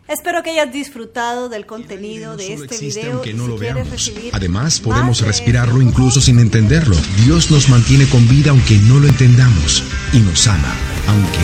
Espero que hayas disfrutado del contenido de este video. Aunque no lo veamos. Además, podemos respirarlo incluso sin entenderlo. Dios nos mantiene con vida aunque no lo entendamos y nos ama aunque